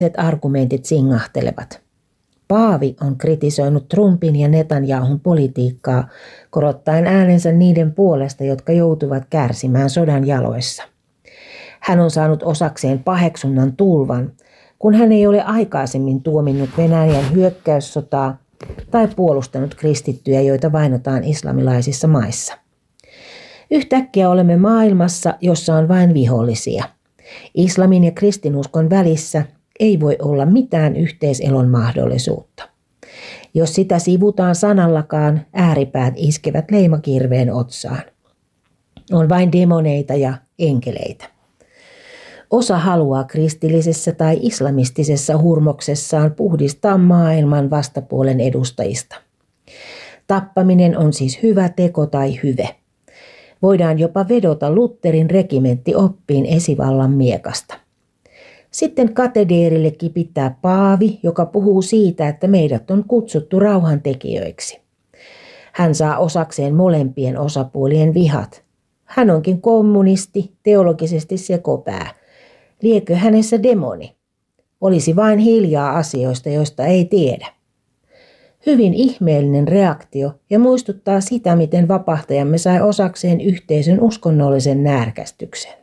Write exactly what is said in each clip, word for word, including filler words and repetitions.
argumentit singahtelevat. Paavi on kritisoinut Trumpin ja Netanyahun politiikkaa, korottaen äänensä niiden puolesta, jotka joutuvat kärsimään sodan jaloissa. Hän on saanut osakseen paheksunnan tulvan, kun hän ei ole aikaisemmin tuominnut Venäjän hyökkäyssotaa tai puolustanut kristittyjä, joita vainotaan islamilaisissa maissa. Yhtäkkiä olemme maailmassa, jossa on vain vihollisia. Islamin ja kristinuskon välissä ei voi olla mitään yhteiselon mahdollisuutta. Jos sitä sivutaan sanallakaan, ääripäät iskevät leimakirveen otsaan. On vain demoneita ja enkeleitä. Osa haluaa kristillisessä tai islamistisessa hurmoksessaan puhdistaa maailman vastapuolen edustajista. Tappaminen on siis hyvä teko tai hyve. Voidaan jopa vedota Lutherin regimenttioppiin esivallan miekasta. Sitten katederille kipittää paavi, joka puhuu siitä, että meidät on kutsuttu rauhantekijöiksi. Hän saa osakseen molempien osapuolien vihat. Hän onkin kommunisti, teologisesti sekopää. Liekö hänessä demoni? Olisi vain hiljaa asioista, joista ei tiedä. Hyvin ihmeellinen reaktio ja muistuttaa sitä, miten vapahtajamme sai osakseen yhteisön uskonnollisen närkästyksen.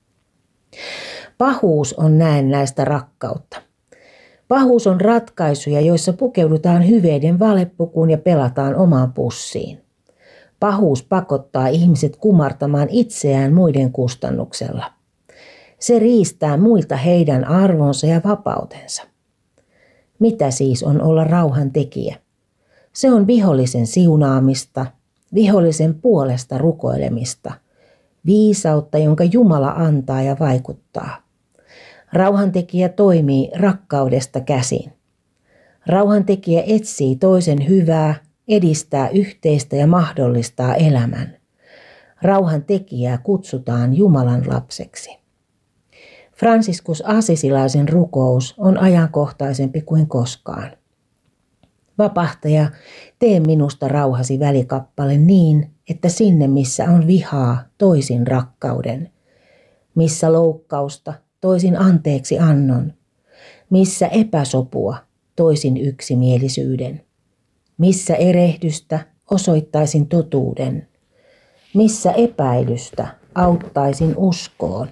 Pahuus on näennäistä rakkautta. Pahuus on ratkaisuja, joissa pukeudutaan hyveiden valepukuun ja pelataan omaan pussiin. Pahuus pakottaa ihmiset kumartamaan itseään muiden kustannuksella. Se riistää muilta heidän arvonsa ja vapautensa. Mitä siis on olla rauhantekijä? Se on vihollisen siunaamista, vihollisen puolesta rukoilemista, viisautta, jonka Jumala antaa ja vaikuttaa. Rauhantekijä toimii rakkaudesta käsin. Rauhantekijä etsii toisen hyvää, edistää yhteistä ja mahdollistaa elämän. Rauhantekijää kutsutaan Jumalan lapseksi. Franciscus Assisilaisen rukous on ajankohtaisempi kuin koskaan. Vapahtaja, tee minusta rauhasi välikappale niin, että sinne missä on vihaa, toisin rakkauden. Missä loukkausta, toisin anteeksi annon. Missä epäsopua, toisin yksimielisyyden. Missä erehdystä, osoittaisin totuuden. Missä epäilystä, auttaisin uskoon.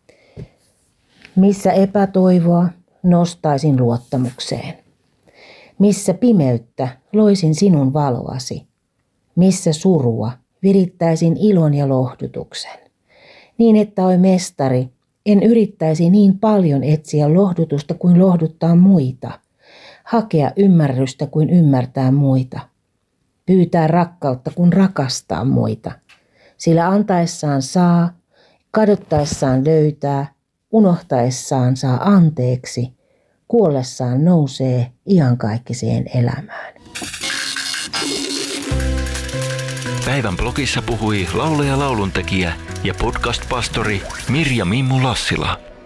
Missä epätoivoa, nostaisin luottamukseen. Missä pimeyttä, loisin sinun valoasi. Missä surua, virittäisin ilon ja lohdutuksen. Niin että, oi mestari, en yrittäisi niin paljon etsiä lohdutusta kuin lohduttaa muita. Hakea ymmärrystä kuin ymmärtää muita. Pyytää rakkautta kuin rakastaa muita. Sillä antaessaan saa, kadottaessaan löytää, unohtaessaan saa anteeksi, kuollessaan nousee iankaikkiseen elämään. Päivän blogissa puhui laulaja, lauluntekijä ja podcast-pastori Mirja Mimmu Lassila.